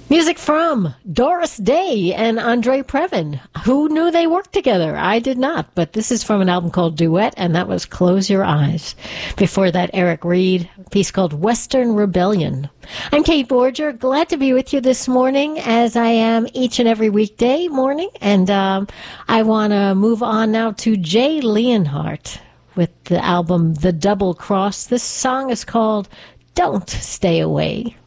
Music from Doris Day and Andre Previn. Who knew they worked together? I did not, but this is from an album called Duet, and that was Close Your Eyes. Before that, Eric Reed, a piece called Western Rebellion. I'm Kate Borger, glad to be with you this morning, as I am each and every weekday morning, and I want to move on now to Jay Leonhardt with the album The Double Cross. This song is called Don't Stay Away.